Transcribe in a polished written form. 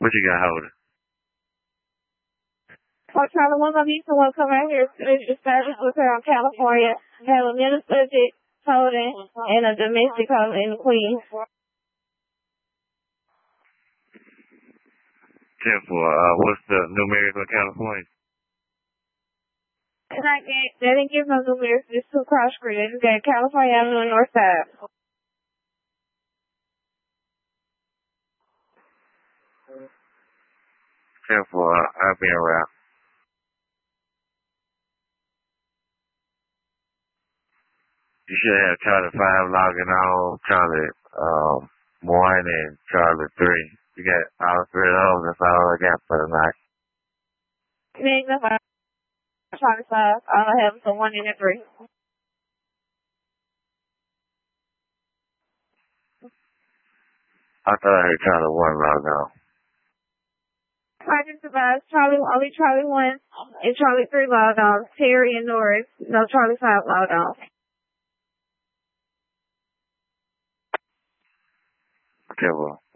What you got holding? Well, Charlie, one of these will come out here to establish with her on California, have a middle subject holding and a domestic holding in Queens. 10-4. What's the numeric for California? They didn't give no numerics, just two cross street. They just got California Avenue on the north side. 10-4. I'll be around. You should have Charlie 5 logging on, Charlie 1, and Charlie 3. You got all three of those. That's all I got for tonight. Ain't nothing. Charlie 5. All I have is a 1 and a 3. I thought I heard Charlie 1 log on. I just advised only Charlie 1 and Charlie 3 logged on. Terry and Norris, no Charlie 5 logged on. Okay, well.